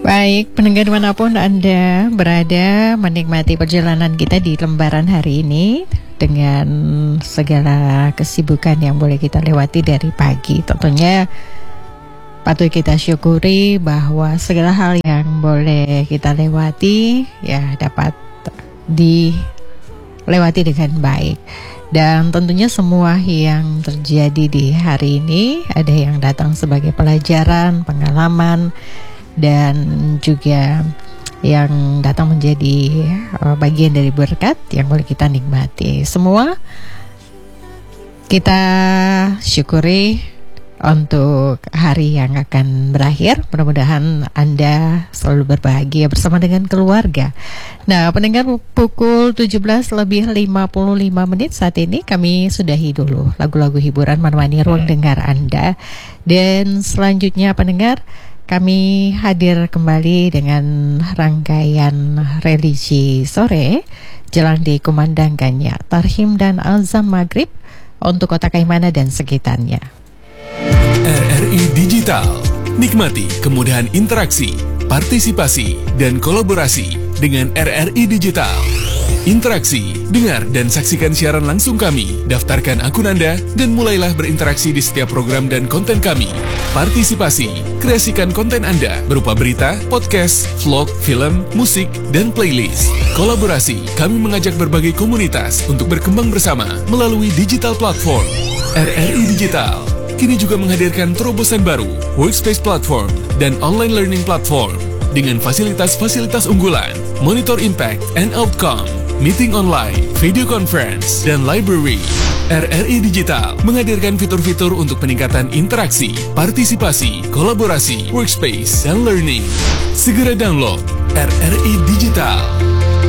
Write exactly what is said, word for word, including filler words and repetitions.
Baik, pendengar dimanapun Anda berada, menikmati perjalanan kita di lembaran hari ini dengan segala kesibukan yang boleh kita lewati dari pagi. Tentunya patut kita syukuri bahwa segala hal yang boleh kita lewati ya dapat dilewati dengan baik. Dan tentunya semua yang terjadi di hari ini ada yang datang sebagai pelajaran, pengalaman, dan juga yang datang menjadi uh, bagian dari berkat yang boleh kita nikmati. Semua kita syukuri untuk hari yang akan berakhir. Mudah-mudahan Anda selalu berbahagia bersama dengan keluarga. Nah, pendengar, pukul tujuh belas lebih lima puluh lima menit saat ini kami sudahi dulu lagu-lagu hiburan menemani ruang dengar Anda. Dan selanjutnya pendengar, kami hadir kembali dengan rangkaian religi sore jelang dikumandangkannya Tarhim dan Azan Maghrib untuk Kota Kaimana dan sekitarnya. R R I Digital, nikmati kemudahan interaksi, partisipasi, dan kolaborasi dengan R R I Digital. Interaksi, dengar dan saksikan siaran langsung kami, daftarkan akun Anda, dan mulailah berinteraksi di setiap program dan konten kami. Partisipasi, kreasikan konten Anda berupa berita, podcast, vlog, film, musik, dan playlist. Kolaborasi, kami mengajak berbagai komunitas untuk berkembang bersama melalui digital platform. R R I Digital kini juga menghadirkan terobosan baru, workspace platform, dan online learning platform dengan fasilitas-fasilitas unggulan, monitor impact and outcome, meeting online, video conference, dan library. R R I Digital menghadirkan fitur-fitur untuk peningkatan interaksi, partisipasi, kolaborasi, workspace, dan learning. Segera download R R I Digital.